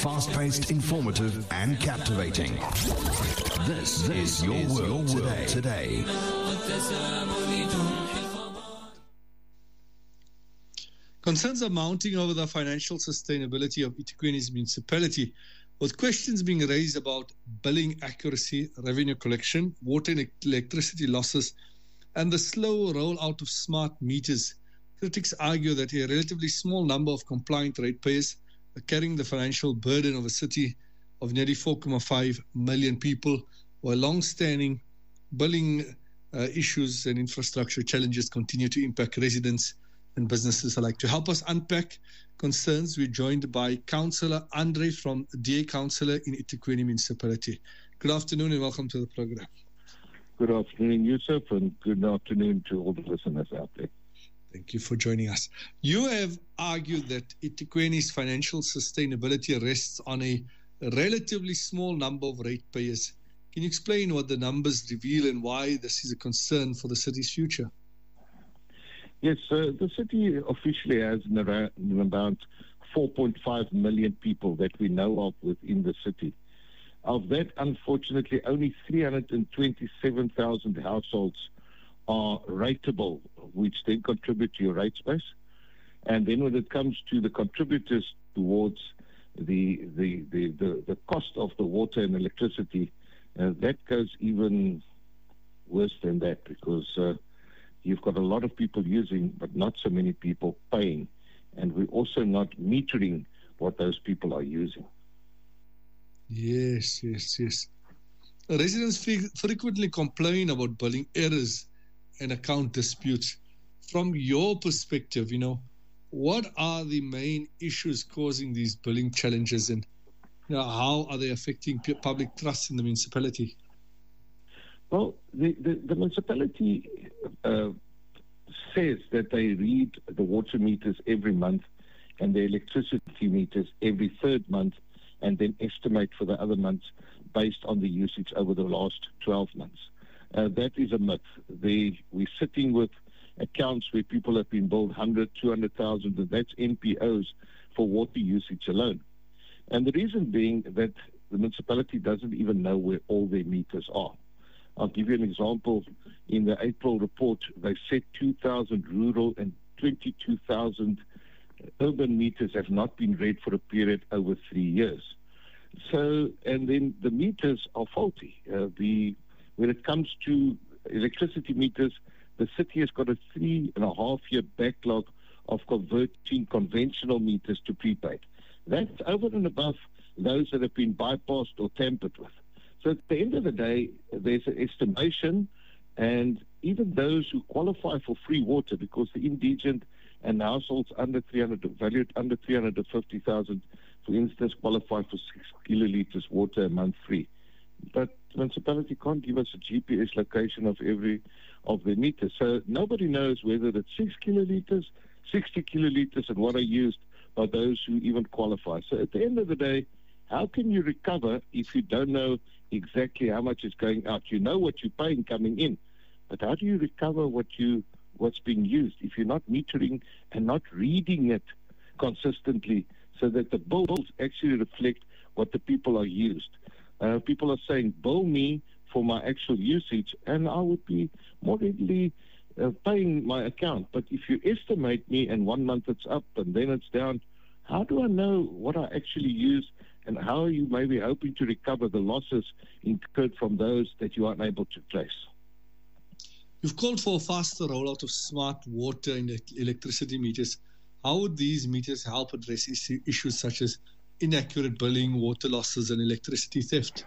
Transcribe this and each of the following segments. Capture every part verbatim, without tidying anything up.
Fast-paced, informative and captivating. This, this is your is world, your world today. Concerns are mounting over the financial sustainability of eThekwini's municipality, with questions being raised about billing accuracy, revenue collection, water and electricity losses, and the slow rollout of smart meters. Critics argue that a relatively small number of compliant ratepayers are carrying the financial burden of a city of nearly four point five million people, while long-standing billing uh, issues and infrastructure challenges continue to impact residents and businesses alike. To help us unpack concerns, we're joined by Councillor Andre from D A Councillor in eThekwini Municipality. Good afternoon and welcome to the program. Good afternoon, Yusuf, and good afternoon to all the listeners out there. Thank you for joining us. You have argued that eThekwini's financial sustainability rests on a relatively small number of ratepayers. Can you explain what the numbers reveal and why this is a concern for the city's future? Yes, uh, the city officially has around about four point five million people that we know of within the city. Of that, unfortunately, only three hundred twenty-seven thousand households are rateable, which then contribute to your rate space. And then when it comes to the contributors towards the the, the, the, the cost of the water and electricity, uh, that goes even worse than that, because uh, you've got a lot of people using, but not so many people paying. And we're also not metering what those people are using. Yes, yes, yes. Residents frequently complain about billing errors and account disputes. From your perspective, you know, what are the main issues causing these billing challenges, and you know, how are they affecting public trust in the municipality? Well, the, the, the municipality uh, says that they read the water meters every month and the electricity meters every third month, and then estimate for the other months based on the usage over the last twelve months. Uh, that is a myth. They, we're sitting with accounts where people have been billed one hundred, two hundred thousand, and that's N P Os for water usage alone. And the reason being that the municipality doesn't even know where all their meters are. I'll give you an example. In the April report, they said two thousand rural and twenty-two thousand urban meters have not been read for a period over three years. So, and then the meters are faulty. Uh, the when it comes to electricity meters, the city has got a three and a half year backlog of converting conventional meters to prepaid. That's over and above those that have been bypassed or tampered with. So at the end of the day, there's an estimation, and even those who qualify for free water, because the indigent and households under three hundred, valued under three hundred fifty thousand, for instance, qualify for six kilolitres water a month free. But the municipality can't give us a G P S location of every of the meters. So nobody knows whether it's six kilolitres, sixty kilolitres, and what are used by those who even qualify. So at the end of the day, how can you recover if you don't know exactly how much is going out? You know what you're paying coming in, but how do you recover what you what's being used if you're not metering and not reading it consistently so that the bills actually reflect what the people are used? Uh, people are saying, bill me for my actual usage, and I would be more readily uh, paying my account. But if you estimate me and one month it's up and then it's down, how do I know what I actually use, and how are you maybe hoping to recover the losses incurred from those that you aren't able to trace? You've called for a faster rollout of smart water and electricity meters. How would these meters help address issues such as inaccurate billing, water losses, and electricity theft?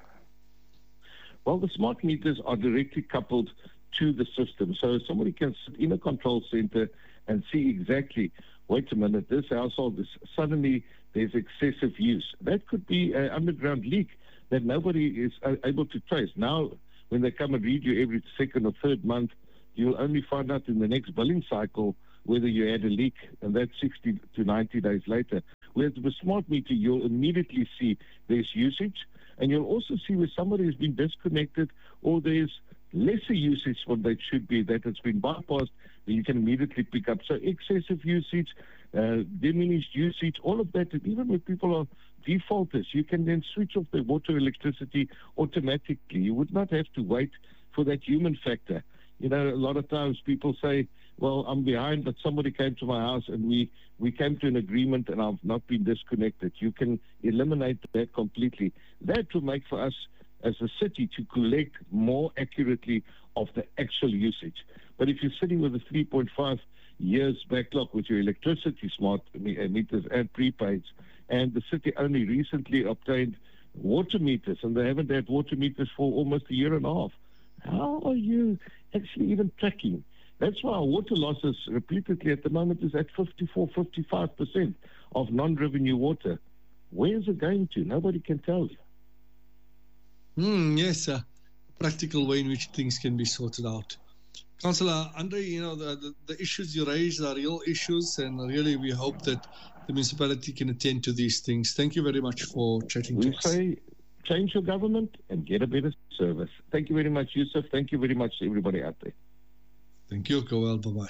Well, the smart meters are directly coupled to the system. So somebody can sit in a control center and see exactly, wait a minute, this household is suddenly there's excessive use. That could be an underground leak that nobody is able to trace. Now, when they come and read you every second or third month, you'll only find out in the next billing cycle whether you had a leak, and that's sixty to ninety days later. Whereas with a smart meter, you'll immediately see there's usage, and you'll also see where somebody has been disconnected or there's lesser usage than they should be, that has been bypassed, that you can immediately pick up. So excessive usage, uh, diminished usage, all of that. And even when people are defaulters, you can then switch off the water electricity automatically. You would not have to wait for that human factor. You know, a lot of times people say, well, I'm behind, but somebody came to my house and we, we came to an agreement and I've not been disconnected. You can eliminate that completely. That will make for us as a city to collect more accurately of the actual usage. But if you're sitting with a three point five years backlog with your electricity smart meters and prepaids, and the city only recently obtained water meters, and they haven't had water meters for almost a year and a half, how are you actually even tracking? That's why our water losses repeatedly at the moment is at fifty-four, fifty-five percent of non-revenue water. Where is it going to? Nobody can tell you. Mm, yes, a practical way in which things can be sorted out. Councillor Andre, you know, the, the, the issues you raise are real issues, and really we hope that the municipality can attend to these things. Thank you very much for chatting we to us. We say change your government and get a better service. Thank you very much, Yusuf. Thank you very much to everybody out there. Thank you. Go well. Bye-bye.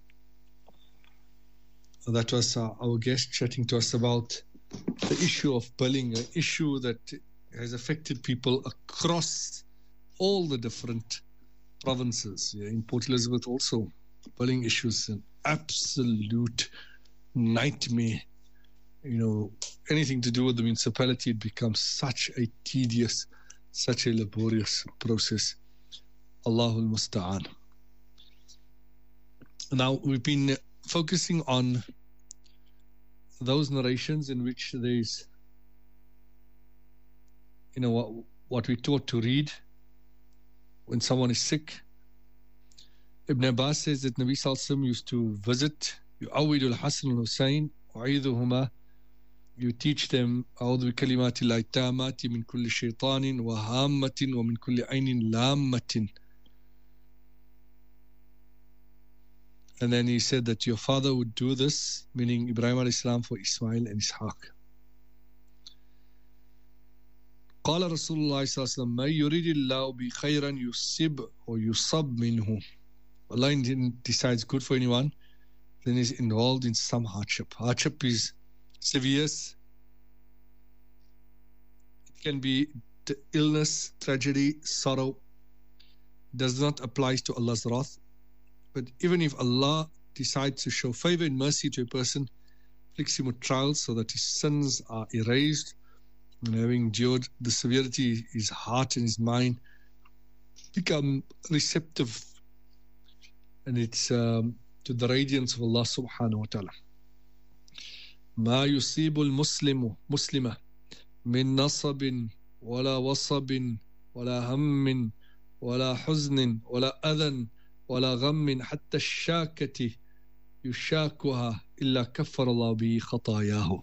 That was uh, our guest chatting to us about the issue of billing, an issue that has affected people across all the different provinces. Yeah, in Port Elizabeth also, billing issues, an absolute nightmare. You know, anything to do with the municipality, it becomes such a tedious, such a laborious process. Allahul Musta'an. Now, we've been focusing on those narrations in which there's, you know, what, what we're taught to read when someone is sick. Ibn Abbas says that Nabi Sallallahu Alaihi Wasallam used to visit يُعَوِّدُ الْحَسَنُ الْحُسَيْنِ وَعِيدُهُمَا. You teach them أعوذ بكلمات الله التامات من كل شيطان وهامة ومن كل عين لامة. And then he said that your father would do this, meaning Ibrahim alayhi salam, for Ismail and Ishaq. قال رسول الله صلى الله عليه وسلم ما يريد الله بخيرا يصب or يصب منه. Allah decides good for anyone, then is involved in some hardship. Hardship is severe. It can be illness, tragedy, sorrow. Does not apply to Allah's wrath. But even if Allah decides to show favor and mercy to a person, afflicts him with trials so that his sins are erased, and having endured the severity, his heart and his mind become receptive, and it's um, to the radiance of Allah subhanahu wa ta'ala. ما يصيب المسلم مسلمة من نصب ولا وصب ولا هم ولا حزن ولا أذى ولا غم حتى الشاكة يشاكها إلا كفر الله به خطاياه.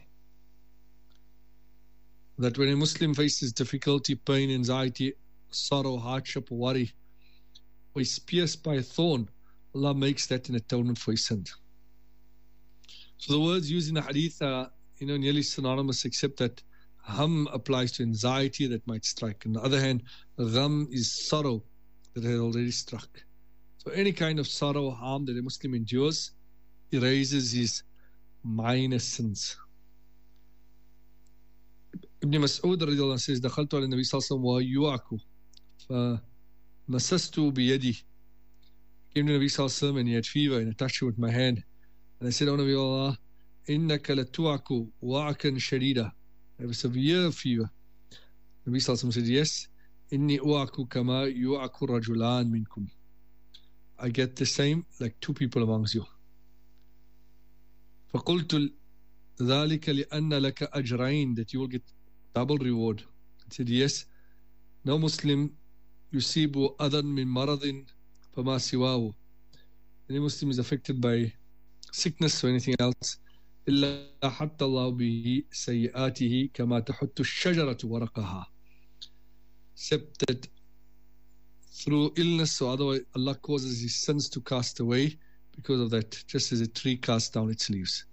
That when a Muslim faces difficulty, pain, anxiety, sorrow, hardship, worry, or is pierced by a thorn, Allah makes that an atonement for his sins. So the words used in the hadith are, you know, nearly synonymous, except that hum applies to anxiety that might strike. On the other hand, gham is sorrow that has already struck. So any kind of sorrow or harm that a Muslim endures erases his minor sins. Ibn Mas'ud radiallahu anhu says, دخلت على النبي صلى الله عليه وسلم وهو يوعك فمسست بيدي. Came to the Nabi sallallahu alaihi wasallam and he had fever, and I touched him with my hand. And I said, O Nabi Allah, إِنَّكَ لَتُوَعْكُ وَعْكًا شَدِيدًا. I have a severe fever. Nabi sallallahu alaihi wasallam said, yes, إِنِّي أُوَعْكُ كَمَا يُوعَكُ الرَّجُلَانِ مِنْكُمْ. I get the same like two people amongst you. فَقُلْتُ ذَلِكَ لِأَنَّ لَكَ أَجْرَيْنِ, that you will get double reward. I said, yes, no Muslim يُصِيبُ أَذًا مِنْ مَرَضٍ فَمَا سِوَاهُ. Any Muslim is affected by sickness or anything else, إِلَّا حَتَّ اللَّهُ بِهِ سَيِّئَاتِهِ كَمَا تَحُتُّ الشَّجَرَةُ وَرَقَهَا. Except that through illness or otherwise, Allah causes his sins to cast away because of that, just as a tree casts down its leaves.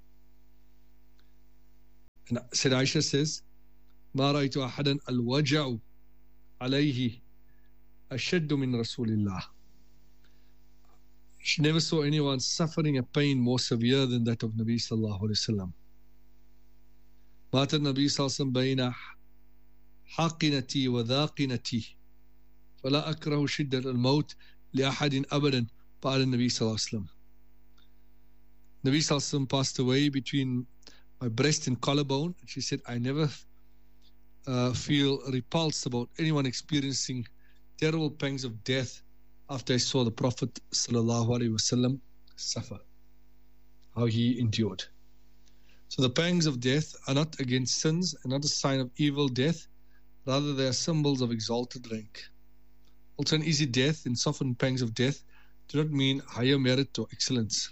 And Said Aisha says, مَا رَأَيْتُ أَحَدًا الْوَجَعُ عَلَيْهِ أَشَدُّ مِنْ رَسُولِ اللَّهِ. she never saw anyone suffering a pain more severe than that of Nabi sallallahu alayhi wa sallam. مات النبي صلى الله عليه وسلم بين حاقنتي وذاقنتي فلا أكره شدة الموت لأحد أبدا بعد النبي صلى الله عليه وسلم. Nabi sallallahu alayhi wa sallam passed away between my breast and collarbone. She said, I never uh, feel repulsed about anyone experiencing terrible pangs of death after I saw the Prophet sallallahu alaihi wasallam suffer, how he endured. So the pangs of death are not against sins and not a sign of evil death, rather they are symbols of exalted rank. Also an easy death and softened pangs of death do not mean higher merit or excellence.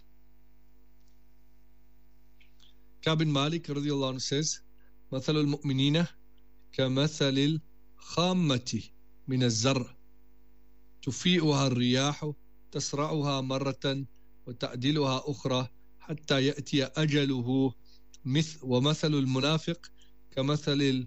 Ka'b bin Malik radiallahu anhu says, مثل المؤمنين كمثل الخامة من الزر تفيئها الرياح تسرعها مرة وتعدلها أخرى حتى يأتي أجله مثل ومثل المنافق كمثل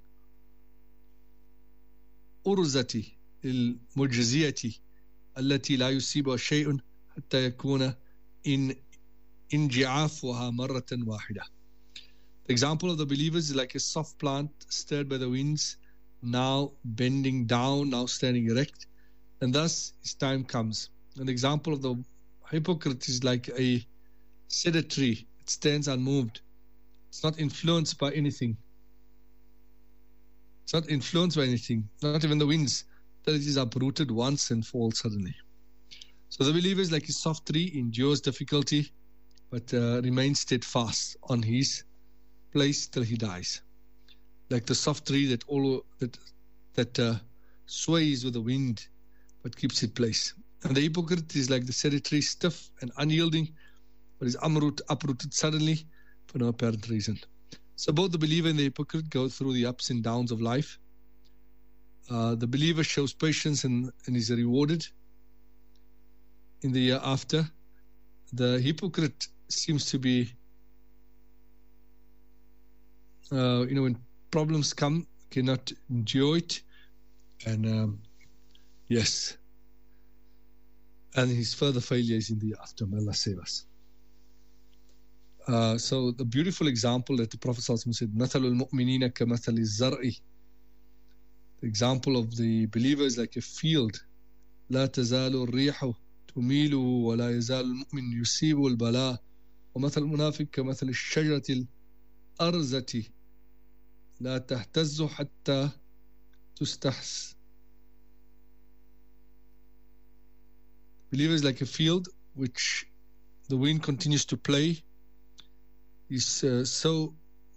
الأرزة المجزية التي لا يصيبها شيء حتى يكون إن انجعافها مرة واحدة. The example of the believers is like a soft plant stirred by the winds, now bending down, now standing erect, and thus his time comes. An example of the hypocrite is like a cedar tree. It stands unmoved. It's not influenced by anything. It's not influenced by anything, not even the winds, that it is uprooted once and falls suddenly. So the believer is like a soft tree, endures difficulty, but uh, remains steadfast on his place till he dies. Like the soft tree that all that that uh, sways with the wind, but keeps its place. And the hypocrite is like the cedar tree, stiff and unyielding, but is uproot, uprooted suddenly for no apparent reason. So both the believer and the hypocrite go through the ups and downs of life. Uh, the believer shows patience and, and is rewarded in the year after. The hypocrite seems to be, uh, you know, when problems come, cannot endure it, and um, yes, and his further failure is in the after. May Allah save us. Uh, so the beautiful example that the Prophet ﷺ said, مَثَلُ الْمُؤْمِنِينَ كَمَثَلِ الزَّرْعِ. The example of the believer is like a field. لَا تَزَالُ الرِّيحُ تُمِيلُهُ وَلَا يَزَالُ الْمُؤْمِنُ يُصِيبُ الْبَلَاءَ وَمَثَلُ الْمُنَافِقِ كَمَثَلِ الشَّجَرَةِ الْأَرْزَةِ لا تهتز حتى تستحس. Believer is like a field which the wind continues to play. He's uh, so,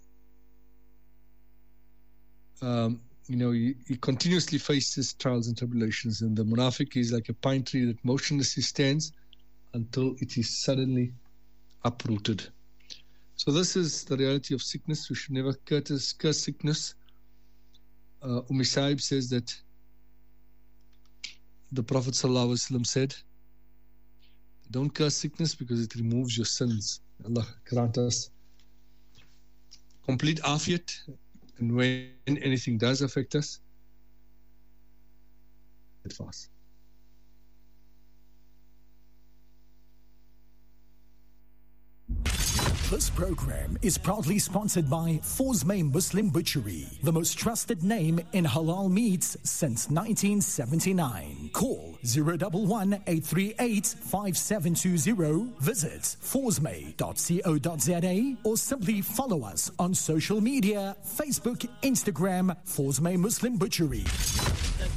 um, you know, he, he continuously faces trials and tribulations. And the munafiq is like a pine tree that motionlessly stands until it is suddenly uprooted. So this is the reality of sickness. We should never curse, curse sickness. Uh, Umm Sa'ib says that the Prophet ﷺ said, don't curse sickness because it removes your sins. Allah grant us complete afiyat, and when anything does affect us, it fast. This program is proudly sponsored by Fawzmay Muslim Butchery, the most trusted name in halal meats since nineteen seventy-nine. Call zero one one, eight three eight, five seven two zero, visit fawzmay dot co dot za, or simply follow us on social media, Facebook, Instagram, Fawzmay Muslim Butchery.